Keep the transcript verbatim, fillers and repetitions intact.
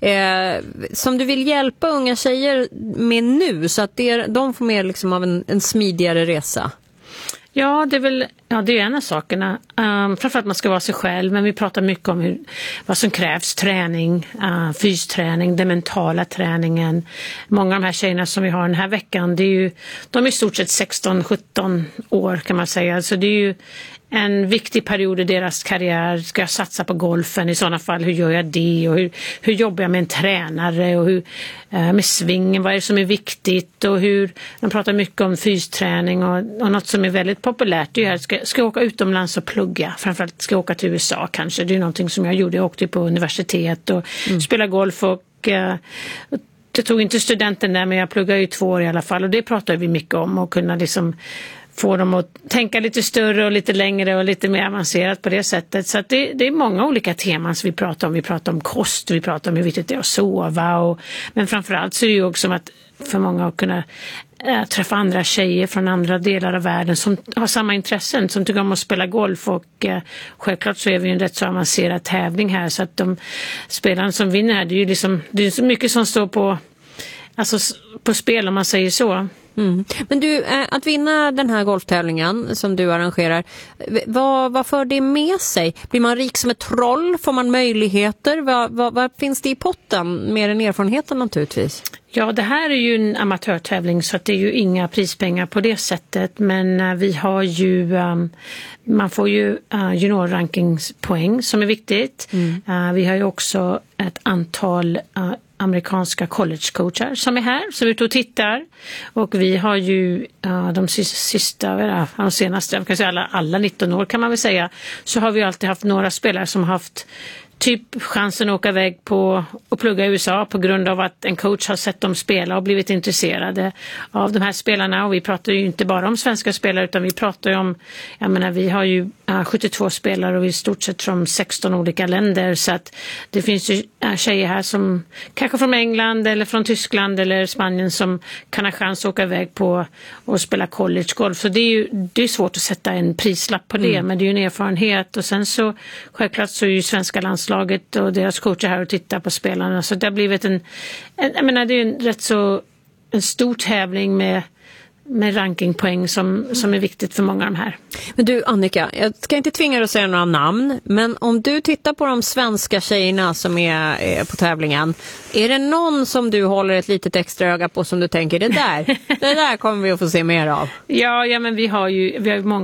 eh, som du vill hjälpa unga tjejer med nu så att det, de får mer liksom av en, en smidigare resa? Ja, det är väl ja, det är en av sakerna. Um, framförallt att man ska vara sig själv, men vi pratar mycket om hur, vad som krävs, träning, uh, fysträning, den mentala träningen. Många av de här tjejerna som vi har den här veckan, det är ju, de är i stort sett sexton sjutton år kan man säga. Så det är ju en viktig period i deras karriär. Ska jag satsa på golfen? I sådana fall, hur gör jag det? Och hur, hur jobbar jag med en tränare? Och hur, eh, med svingen, vad är det som är viktigt? Och hur, de pratar mycket om fysträning och, och något som är väldigt populärt. Det är här, ska, ska jag åka utomlands och plugga? Framförallt ska jag åka till U S A kanske. Det är någonting som jag gjorde. Jag åkte på universitet och mm. spelade golf och eh, jag tog inte studenten där, men jag pluggade ju två år i alla fall. Och det pratar vi mycket om och kunna liksom få dem att tänka lite större och lite längre och lite mer avancerat på det sättet. Så att det, det är många olika teman som vi pratar om. Vi pratar om kost, vi pratar om hur viktigt det är att sova. Och, men framförallt så är det ju också att för många att kunna äh, träffa andra tjejer från andra delar av världen som har samma intressen, som tycker om att spela golf. Och äh, självklart så är vi ju en rätt så avancerad tävling här. Så att de spelarna som vinner här, det är ju liksom, det är så mycket som står på, alltså, på spel om man säger så. Mm. Men du, att vinna den här golftävlingen som du arrangerar, vad, vad för det med sig? Blir man rik som ett troll? Får man möjligheter? Vad, vad, vad finns det i potten? Mer än erfarenheten naturligtvis. Ja, det här är ju en amatörtävling så att det är ju inga prispengar på det sättet. Men uh, vi har ju, um, man får ju uh, juniorrankingspoäng som är viktigt. Mm. Uh, vi har ju också ett antal uh, amerikanska collegecoacher som är här, så vi ute och tittar. Och vi har ju uh, de sista, sista de senaste, jag kan säga alla, alla nitton år kan man väl säga, så har vi alltid haft några spelare som har haft typ chansen att åka iväg på och plugga i U S A på grund av att en coach har sett dem spela och blivit intresserade av de här spelarna. Och vi pratar ju inte bara om svenska spelare, utan vi pratar ju om, jag menar, vi har ju uh, sjuttiotvå spelare och vi är i stort sett från sexton olika länder, så att det finns ju uh, tjejer här som kanske från England eller från Tyskland eller Spanien som kan ha chans att åka iväg på och spela collegegolf. Så det är ju det är svårt att sätta en prislapp på det, mm. men det är ju en erfarenhet. Och sen så självklart så är ju svenska landslaget och deras coacher här och tittar på spelarna, så det har blivit en, en jag menar, det är en rätt så en stor tävling med med rankingpoäng som, som är viktigt för många av de här. Men du Annika, jag ska inte tvinga dig att säga några namn, men om du tittar på de svenska tjejerna som är, är på tävlingen, är det någon som du håller ett litet extra öga på som du tänker, det där, det där kommer vi att få se mer av? Ja, ja men vi har ju, vi har ju många